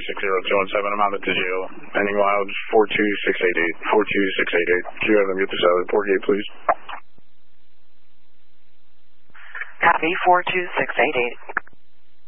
60217, I'm out at the jail. Ending mileage 42688. 42688. Can you have them get this out of the port gate, please? Copy, 42688.